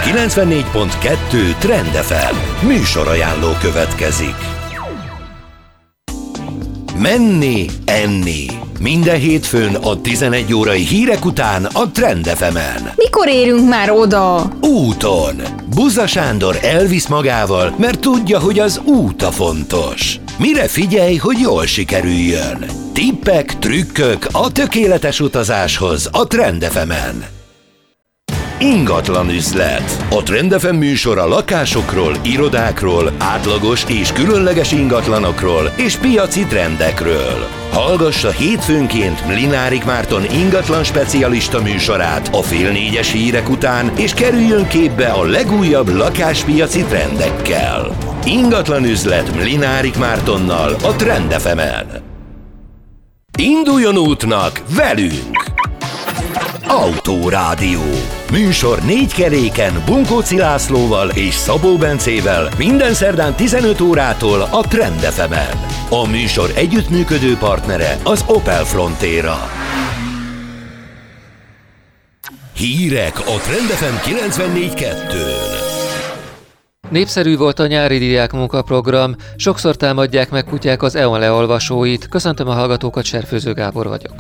94.2 Trend FM. Műsorajánló következik. Menni, enni. Minden hétfőn a 11 órai hírek után a Trend FM-en. Mikor érünk már oda? Úton. Buza Sándor elvisz magával, mert tudja, hogy az út a fontos. Mire figyelj, hogy jól sikerüljön? Tippek, trükkök a tökéletes utazáshoz a Trend FM-en. Ingatlan üzlet. A Trend FM műsora lakásokról, irodákról, átlagos és különleges ingatlanokról és piaci trendekről. Hallgassa hétfőnként Mlinárik Márton ingatlan specialista műsorát a 3:30 hírek után, és kerüljön képbe a legújabb lakáspiaci trendekkel. Ingatlan üzlet Mlinárik Mártonnal a Trend FM-en. Induljon útnak velünk! Autórádió. Műsor 4 keréken Bunkóci Lászlóval és Szabó Bencével minden szerdán 15 órától a Trend FM-en. A műsor együttműködő partnere az Opel Frontera. Hírek a Trend FM 94.2-n. Népszerű volt a nyári diák munkaprogram, sokszor támadják meg kutyák az EON leolvasóit. Köszöntöm a hallgatókat, Serfőző Gábor vagyok.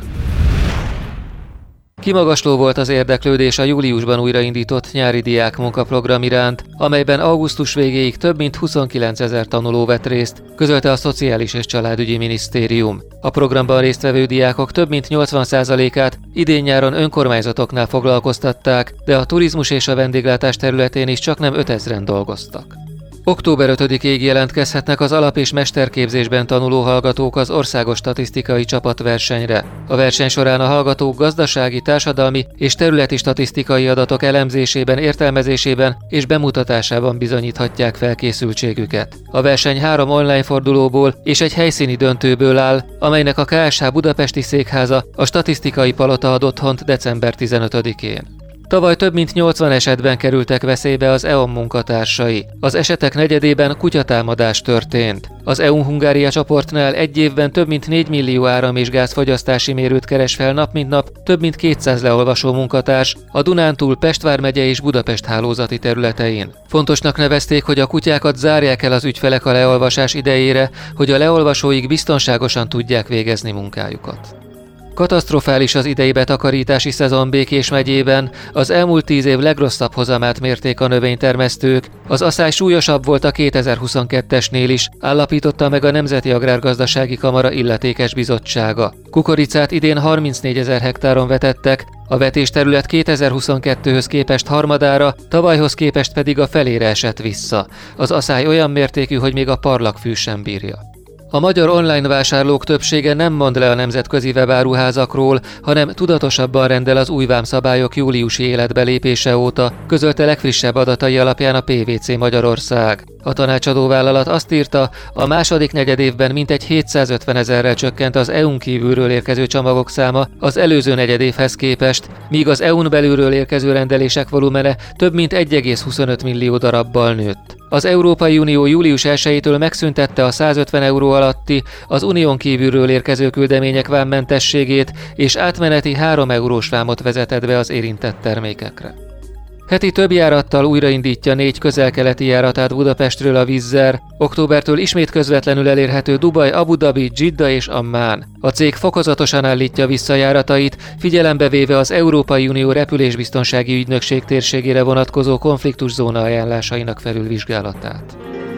Kimagasló volt az érdeklődés a júliusban újraindított nyári diák munkaprogram iránt, amelyben augusztus végéig több mint 29 000 tanuló vett részt, közölte a Szociális és Családügyi Minisztérium. A programban résztvevő diákok több mint 80%-át idén-nyáron önkormányzatoknál foglalkoztatták, de a turizmus és a vendéglátás területén is csaknem 5000-en dolgoztak. Október 5-ig jelentkezhetnek az alap- és mesterképzésben tanuló hallgatók az országos statisztikai csapatversenyre. A verseny során a hallgatók gazdasági, társadalmi és területi statisztikai adatok elemzésében, értelmezésében és bemutatásában bizonyíthatják felkészültségüket. A verseny 3 online fordulóból és egy helyszíni döntőből áll, amelynek a KSH budapesti székháza, a Statisztikai Palota ad otthont december 15-én. Tavaly több mint 80 esetben kerültek veszélybe az EON munkatársai. Az esetek negyedében kutyatámadás történt. Az EU-Hungária csoportnál egy évben több mint 4 millió áram- és gázfogyasztási mérőt keres fel nap mint nap több mint 200 leolvasó munkatárs a Dunántúl, Pest vármegye és Budapest hálózati területein. Fontosnak nevezték, hogy a kutyákat zárják el az ügyfelek a leolvasás idejére, hogy a leolvasóik biztonságosan tudják végezni munkájukat. Katasztrofális az idei betakarítási szezon Békés megyében, az elmúlt 10 év legrosszabb hozamát mérték a növénytermesztők, az aszály súlyosabb volt a 2022-esnél is, állapította meg a Nemzeti Agrárgazdasági Kamara illetékes bizottsága. Kukoricát idén 34 000 hektáron vetettek, a vetésterület 2022-höz képest harmadára, tavalyhoz képest pedig a felére esett vissza. Az aszály olyan mértékű, hogy még a parlagfű sem bírja. A magyar online vásárlók többsége nem mond le a nemzetközi webáruházakról, hanem tudatosabban rendel az új vámszabályok júliusi életbelépése óta, közölte legfrissebb adatai alapján a PVC Magyarország. A tanácsadó vállalat azt írta, a második negyedévben mintegy 750 000-rel csökkent az EU-n kívülről érkező csomagok száma az előző negyedévhez képest, míg az EU-n belülről érkező rendelések volumene több mint 1,25 millió darabbal nőtt. Az Európai Unió július 1-től megszüntette a 150 euró alatti, az unión kívülről érkező küldemények vámmentességét, és átmeneti 3 eurós vámot vezetett be az érintett termékekre. Heti több járattal újraindítja 4 közel-keleti járatát Budapestről a Wizz Air. Októbertől ismét közvetlenül elérhető Dubaj, Abu Dhabi, Dzsidda és Ammán. A cég fokozatosan állítja vissza járatait, figyelembe véve az Európai Unió repülésbiztonsági ügynökség térségére vonatkozó konfliktuszóna ajánlásainak felülvizsgálatát.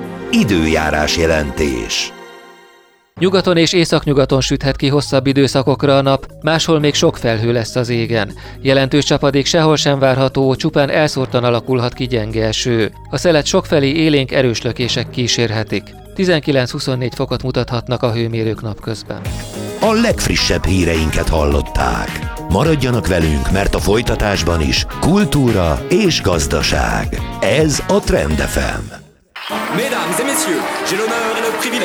Időjárás jelentés. Nyugaton és északnyugaton süthet ki hosszabb időszakokra a nap, máshol még sok felhő lesz az égen. Jelentős csapadék sehol sem várható, csupán elszórtan alakulhat ki gyenge eső. A szelet sokfelé élénk erős lökések kísérhetik. 19-24 fokot mutathatnak a hőmérők napközben. A legfrissebb híreinket hallották. Maradjanak velünk, mert a folytatásban is kultúra és gazdaság. Ez a Trend FM. Mesdames et messieurs, j'ai l'honneur